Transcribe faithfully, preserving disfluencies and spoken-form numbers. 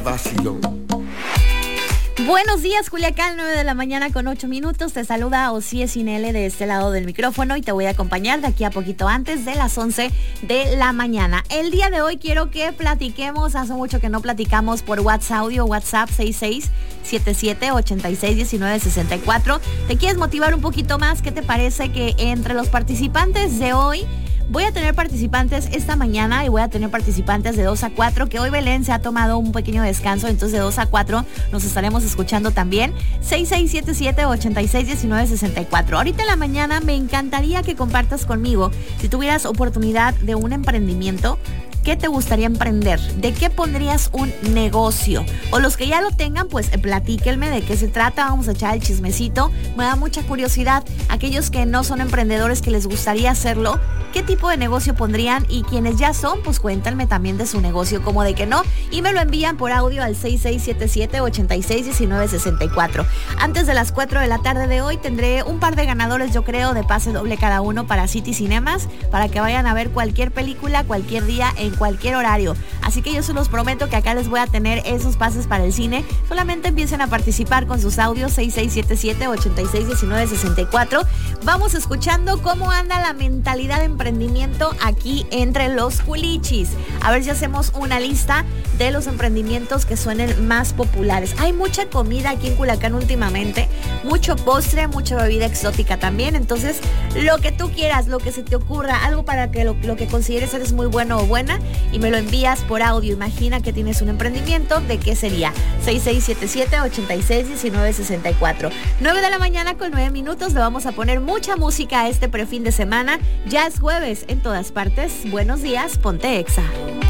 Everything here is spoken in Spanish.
Vacilón. Buenos días, Culiacán, nueve de la mañana con ocho minutos. Te saluda Osíe Sinele de este lado del micrófono y te voy a acompañar de aquí a poquito antes de las once de la mañana. El día de hoy quiero que platiquemos, hace mucho que no platicamos por WhatsApp audio, WhatsApp seis seis siete siete ocho seis uno nueve seis cuatro. ¿Te quieres motivar un poquito más? ¿Qué te parece que entre los participantes de hoy? Voy a tener participantes esta mañana y voy a tener participantes de dos a cuatro, que hoy Belén se ha tomado un pequeño descanso, entonces de dos a cuatro nos estaremos escuchando también. seis seis siete siete ocho seis uno nueve seis cuatro. Ahorita en la mañana me encantaría que compartas conmigo, si tuvieras oportunidad de un emprendimiento, ¿qué te gustaría emprender? ¿De qué pondrías un negocio? O los que ya lo tengan, pues platíquenme de qué se trata. Vamos a echar el chismecito. Me da mucha curiosidad. Aquellos que no son emprendedores, que les gustaría hacerlo, ¿qué tipo de negocio pondrían? Y quienes ya son, pues cuéntenme también de su negocio, como de que no. Y me lo envían por audio al seis seis siete siete ocho seis uno nueve seis cuatro. Antes de las cuatro de la tarde de hoy tendré un par de ganadores, yo creo, de pase doble cada uno para City Cinemas, para que vayan a ver cualquier película, cualquier día, en cualquier horario. Así que yo se los prometo que acá les voy a tener esos pases para el cine. Solamente empiecen a participar con sus audios seis seis siete siete ocho seis uno nueve seis cuatro. Vamos escuchando cómo anda la mentalidad de emprendimiento aquí entre los culichis. A ver si hacemos una lista de los emprendimientos que suenen más populares. Hay mucha comida aquí en Culiacán últimamente, mucho postre, mucha bebida exótica también. Entonces, lo que tú quieras, lo que se te ocurra, algo para que lo, lo que consideres eres muy bueno o buena, y me lo envías por audio. Imagina que tienes un emprendimiento, ¿de qué sería? seis seis siete siete ocho seis uno nueve seis cuatro. nueve de la mañana con nueve minutos. Le vamos a poner mucha música a este prefin de semana. Ya es jueves en todas partes. Buenos días, ponte Exa.